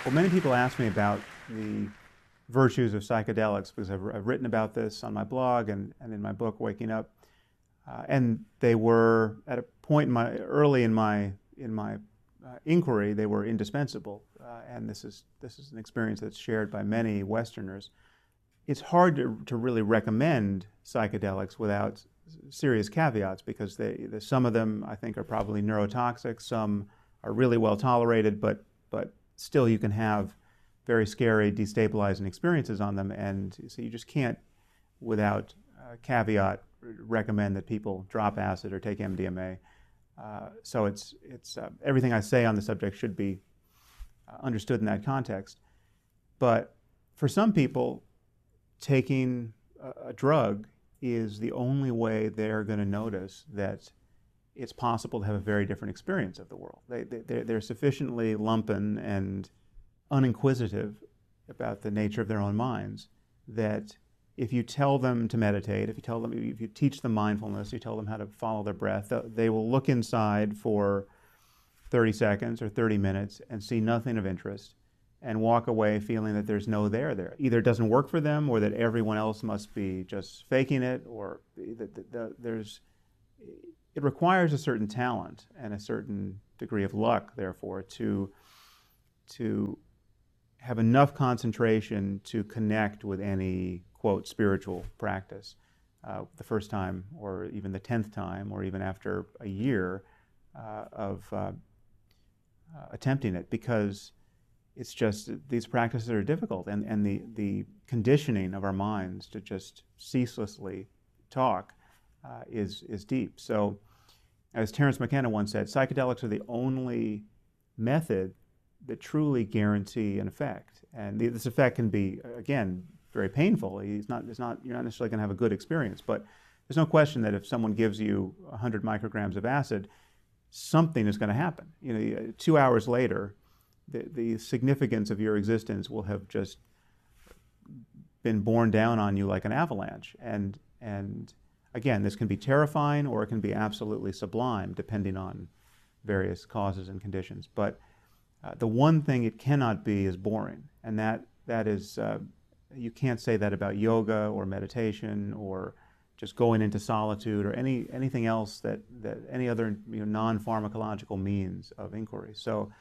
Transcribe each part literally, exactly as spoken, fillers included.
Well, many people ask me about the virtues of psychedelics because I've, I've written about this on my blog and, and in my book, Waking Up. Uh, and they were at a point in my early in my in my uh, inquiry, they were indispensable. Uh, and this is this is an experience that's shared by many Westerners. It's hard to, to really recommend psychedelics without serious caveats because they, the, some of them I think are probably neurotoxic, some are really well tolerated, but but still you can have very scary, destabilizing experiences on them, and so you just can't, without uh, caveat, recommend that people drop acid or take M D M A. Uh, so it's it's uh, everything I say on the subject should be uh, understood in that context. But for some people, taking a, a drug is the only way they're going to notice that it's possible to have a very different experience of the world. They, they, they're, they're sufficiently lumpen and uninquisitive about the nature of their own minds that if you tell them to meditate, if you tell them, if you teach them mindfulness, you tell them how to follow their breath, they will look inside for thirty seconds or thirty minutes and see nothing of interest and walk away feeling that there's no there there. Either it doesn't work for them or that everyone else must be just faking it, or that the, the, there's, it requires a certain talent and a certain degree of luck, therefore, to, to have enough concentration to connect with any, quote, spiritual practice uh, the first time or even the tenth time or even after a year uh, of uh, uh, attempting it, because it's just these practices are difficult, and, and the, the conditioning of our minds to just ceaselessly talk uh, is, is deep. So as Terence McKenna once said, psychedelics are the only method that truly guarantee an effect. And this effect can be, again, very painful. It's not, it's not, you're not necessarily going to have a good experience, but there's no question that if someone gives you one hundred micrograms of acid, something is going to happen. You know, two hours later, the, the significance of your existence will have just been borne down on you like an avalanche. And, and again, this can be terrifying or it can be absolutely sublime, depending on various causes and conditions. But Uh, the one thing it cannot be is boring, and that that is uh, you can't say that about yoga or meditation or just going into solitude or any anything else that that any other, you know, non-pharmacological means of inquiry. So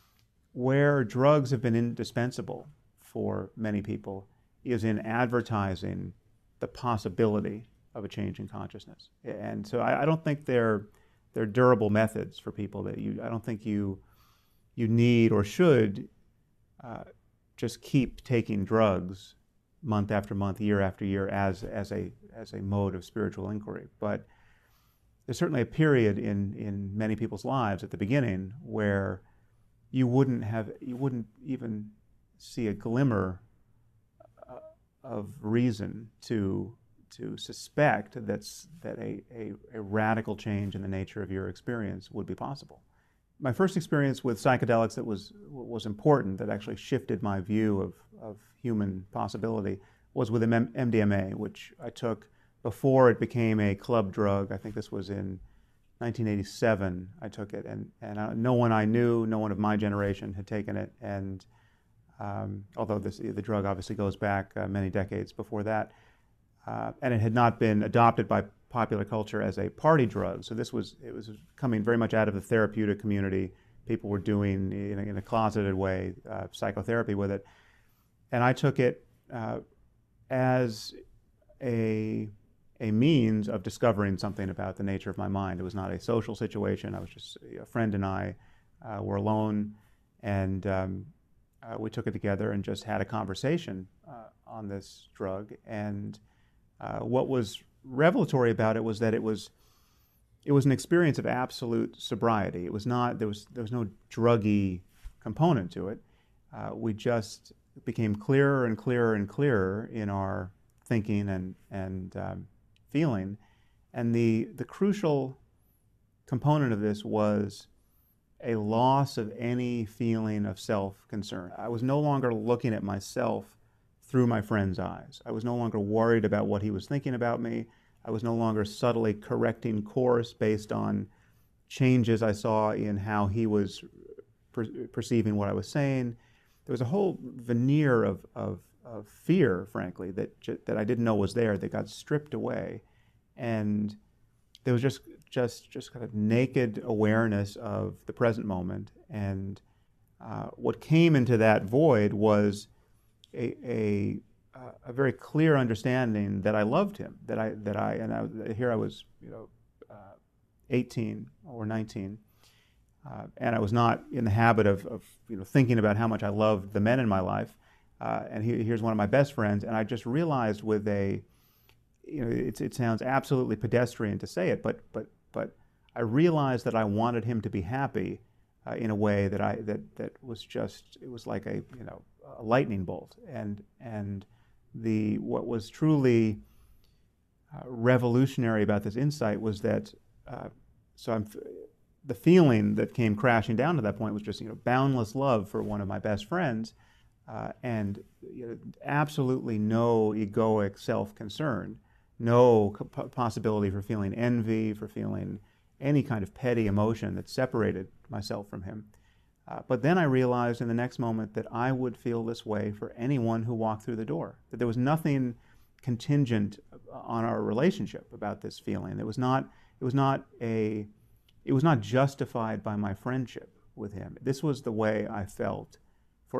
where drugs have been indispensable for many people is in advertising the possibility of a change in consciousness, and so I, I don't think they're they're durable methods for people. That you I don't think you you need or should uh, just keep taking drugs month after month, year after year as, as, a, as a mode of spiritual inquiry. But there's certainly a period in, in many people's lives at the beginning where you wouldn't have, you wouldn't even see a glimmer uh, of reason to, to suspect that's, that a, a, a radical change in the nature of your experience would be possible. My first experience with psychedelics that was was important, that actually shifted my view of, of human possibility, was with M D M A, which I took before it became a club drug. I think this was in nineteen eighty-seven. I took it, and, and I, no one I knew, no one of my generation had taken it. And um, although this, the drug obviously goes back uh, many decades before that, uh, and it had not been adopted by popular culture as a party drug. So this was, it was coming very much out of the therapeutic community. People were doing, in a, in a closeted way, uh, psychotherapy with it. And I took it uh, as a, a means of discovering something about the nature of my mind. It was not a social situation. I was just, a friend and I uh, were alone, and um, uh, we took it together and just had a conversation uh, on this drug. And uh, what was revelatory about it was that it was it was an experience of absolute sobriety. It was not, there was there was no druggy component to it. Uh, we just became clearer and clearer and clearer in our thinking and and um, feeling, and the the crucial component of this was a loss of any feeling of self-concern. I was no longer looking at myself through my friend's eyes. I was no longer worried about what he was thinking about me. I was no longer subtly correcting course based on changes I saw in how he was per perceiving what I was saying. there was a whole veneer of, of, of fear, frankly, that, ju- that I didn't know was there, that got stripped away. And there was just, just, just kind of naked awareness of the present moment. And uh, what came into that void was a, a, a very clear understanding that I loved him, that I, that I, and I, here I was, you know, uh, eighteen or nineteen, uh, and I was not in the habit of, of, you know, thinking about how much I loved the men in my life. Uh, and he, here's one of my best friends, and I just realized with a, you know, it, it sounds absolutely pedestrian to say it, but but but I realized that I wanted him to be happy uh, in a way that I that that was just, it was like a, you know, a lightning bolt. And and the what was truly uh, revolutionary about this insight was that uh, so I'm the feeling that came crashing down to that point was just, you know, boundless love for one of my best friends, uh, and you know, absolutely no egoic self-concern, no possibility for feeling envy, for feeling any kind of petty emotion that separated myself from him. Uh, but then I realized in the next moment that I would feel this way for anyone who walked through the door, that there was nothing contingent on our relationship about this feeling. It was not, it was not a, it was not justified by my friendship with him. This was the way I felt